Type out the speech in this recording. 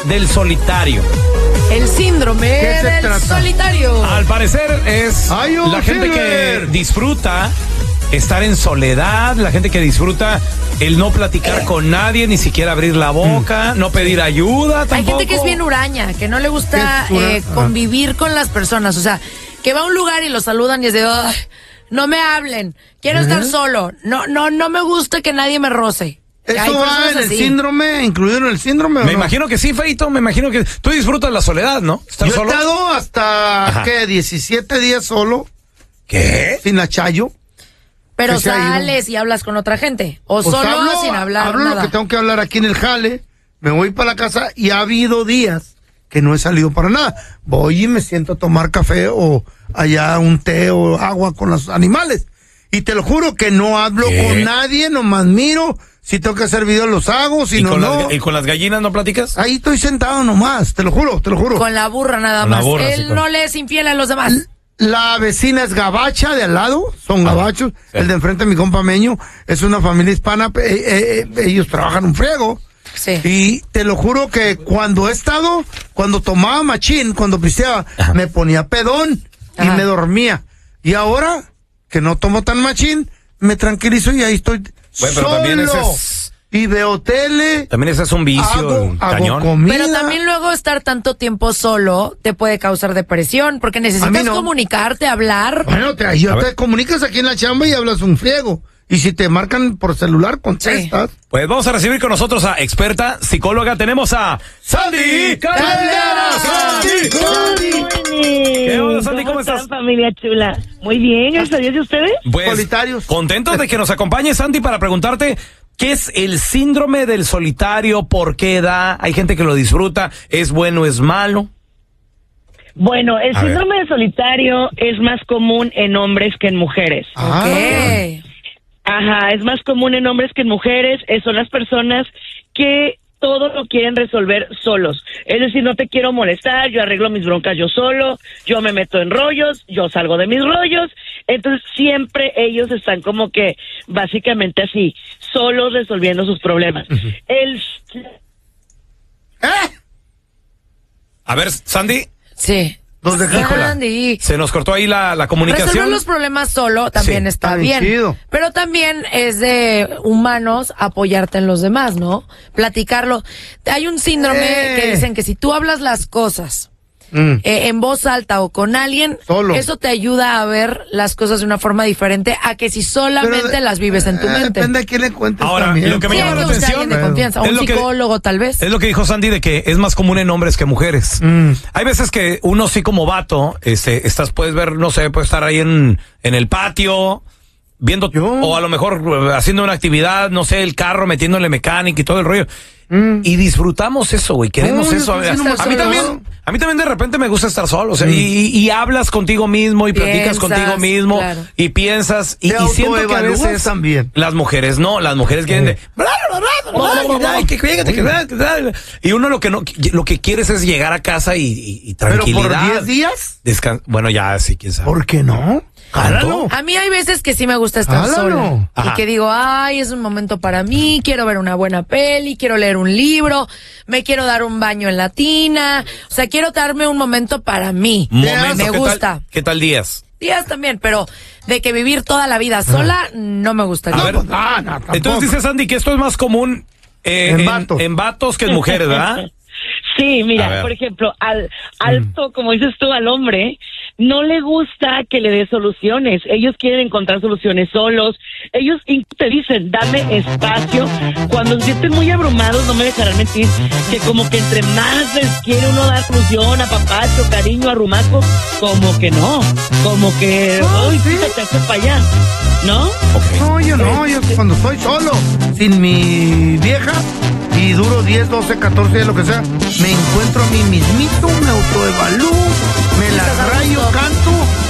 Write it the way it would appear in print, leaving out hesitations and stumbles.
del solitario. El síndrome del solitario. Al parecer es la gente que disfruta estar en soledad, la gente que disfruta el no platicar con nadie, ni siquiera abrir la boca, no pedir ayuda tampoco. Hay gente que es bien huraña, que no le gusta convivir con las personas, o sea, que va a un lugar y lo saludan y es de, "Ay, no me hablen, quiero estar solo, no me gusta que nadie me roce". ¿Eso va en el síndrome, incluido en el síndrome? Me imagino que sí, Feito, me imagino que tú disfrutas la soledad, ¿no? Yo he estado hasta, 17 días solo. ¿Qué? Sin achayo. Pero sales y hablas con otra gente. O pues solo sin hablar hablo nada. Lo que tengo que hablar aquí en el jale. Me voy para la casa y ha habido días que no he salido para nada. Voy y me siento a tomar café o allá un té o agua con los animales. Y te lo juro que no hablo con nadie, nomás miro. Si tengo que hacer videos los hago, si no. ¿Y con las gallinas no platicas? Ahí estoy sentado nomás, te lo juro. Con la burra nada más. Él no le es infiel a los demás. La vecina es gabacha de al lado, son gabachos. Sí. El de enfrente, mi compa Meño, es una familia hispana, ellos trabajan un friego. Sí. Y te lo juro que cuando tomaba machín, cuando pisteaba, me ponía pedón y me dormía. Y ahora, que no tomo tan machín, me tranquilizo y ahí estoy solo. También y veo tele. También ese es un vicio, cañón. Comida. Pero también luego estar tanto tiempo solo te puede causar depresión, porque necesitas comunicarte, hablar. Bueno, te comunicas aquí en la chamba y hablas un friego. Y si te marcan por celular, contestas. Sí. Pues vamos a recibir con nosotros a experta psicóloga. Tenemos a Sandy Caldera. ¿Qué onda, Sandy? ¿Cómo estás? Familia chula. Muy bien, gracias a Dios. ¿Y ustedes? Pues, solitarios. Contentos de que nos acompañe, Sandy, para preguntarte ¿qué es el síndrome del solitario? ¿Por qué da? Hay gente que lo disfruta. ¿Es bueno, es malo? Bueno, el síndrome del solitario es más común en hombres que en mujeres. Ok. Ajá, es más común en hombres que en mujeres. Son las personas que todo lo quieren resolver solos. Es decir, no te quiero molestar, yo arreglo mis broncas yo solo, yo me meto en rollos, yo salgo de mis rollos. Entonces siempre ellos están como que básicamente así, solos resolviendo sus problemas. A ver, Sandy. Sí. Sandy. Se nos cortó ahí la comunicación. Resolver los problemas solo también está bien. Chido. Pero también es de humanos apoyarte en los demás, ¿no? Platicarlo. Hay un síndrome que dicen que si tú hablas las cosas en voz alta o con alguien, eso te ayuda a ver las cosas de una forma diferente a que si solamente las vives en tu mente. Depende de quién le cuentes. Ahora, también. Lo que me llama la atención de confianza, un psicólogo tal vez. Es lo que dijo Sandy de que es más común en hombres que mujeres. Hay veces que uno sí como vato, puedes ver, no sé, puedes estar ahí en el patio viendo o a lo mejor haciendo una actividad, no sé, el carro metiéndole mecánica y todo el rollo. Y disfrutamos eso, güey, queremos eso. A mí también de repente me gusta estar solo, o sea, y hablas contigo mismo y platicas contigo mismo y piensas y siento que a veces también las mujeres quieren de y uno lo que quieres es llegar a casa y tranquilidad. ¿Pero por 10 días? Bueno, ya sí, quién sabe. ¿Por qué no? Jálalo. A mí hay veces que sí me gusta estar sola. Y que digo, es un momento para mí, quiero ver una buena peli, quiero leer un libro, me quiero dar un baño en la tina. O sea, quiero darme un momento para mí. Me gusta. ¿Qué tal días? Días también, pero de que vivir toda la vida sola, no me gustaría. Entonces dice Sandy que esto es más común en vatos que en mujeres, ¿verdad? Sí, mira, por ejemplo, al alto, como dices tú, al hombre, no le gusta que le dé soluciones. Ellos quieren encontrar soluciones solos. Ellos te dicen, dame espacio. Cuando se sienten muy abrumados, no me dejarán mentir, que como que entre más les quiere uno dar solución, apapacho, cariño, arrumaco, como que no. Como que, te hace para allá, ¿no? Okay. No, yo cuando estoy solo, sin mi vieja, y duro 10, 12, 14 días, lo que sea, me encuentro a mí mismito, me autoevalúo, me la rayo, canto